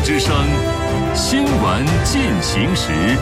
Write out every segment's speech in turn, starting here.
之声新闻进行时。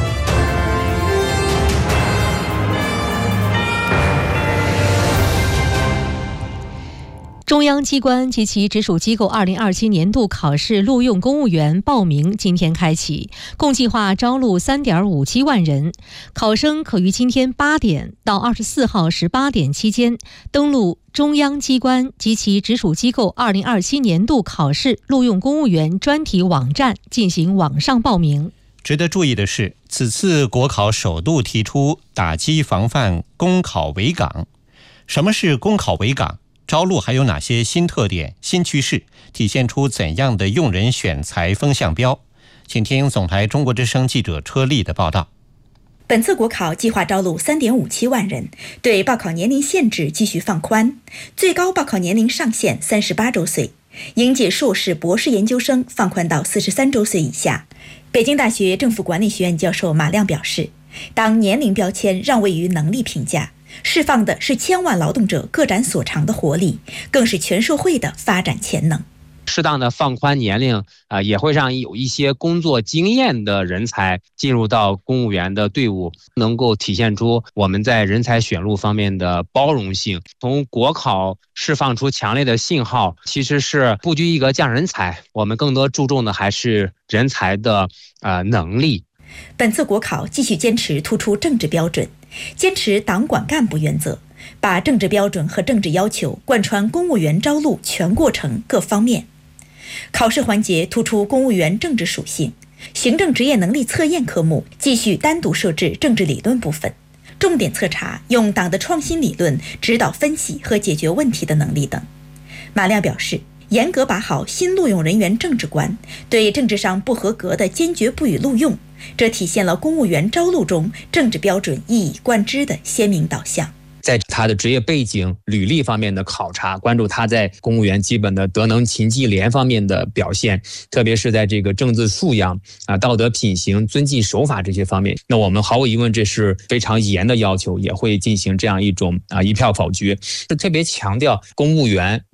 中央机关及其直属机构2027年度考试录用公务员报名今天开启，共计划招录3.57万人。考生可于今天8点到24号18点期间登录中央机关及其直属机构2027年度考试录用公务员专题网站进行网上报名。 值得注意的是，此次国考首度提出打击防范公考围岗。什么是公考围岗？招录还有哪些新特点、新趋势？体现出怎样的用人选才风向标？请听总台中国之声记者车丽的报道。 本次国考计划招录3.57万人，对报考年龄限制继续放宽，最高报考年龄上限38周岁，应届硕士、博士研究生放宽到43周岁以下。北京大学政府管理学院教授马亮表示，当年龄标签让位于能力评价，释放的是千万劳动者各展所长的活力，更是全社会的发展潜能。 适当的放宽年龄也会让有一些工作经验的人才进入到公务员的队伍，能够体现出我们在人才选录方面的包容性。从国考释放出强烈的信号，其实是不拘一格降人才，我们更多注重的还是人才的能力。 本次国考继续坚持突出政治标准，坚持党管干部原则，把政治标准和政治要求贯穿公务员招录全过程各方面。考试环节突出公务员政治属性，行政职业能力测验科目继续单独设置政治理论部分，重点测查用党的创新理论指导分析和解决问题的能力等。马亮表示，严格把好新录用人员政治观，对政治上不合格的坚决不予录用，这体现了公务员招录中政治标准一以贯之的鲜明导向。 在他的职业背景、履历方面的考察，关注他在公务员基本的德能勤绩廉方面的表现，特别是在这个政治素养道德品行、遵纪守法这些方面，那我们毫无疑问这是非常严的要求，也会进行这样一种一票否决，是特别强调公务员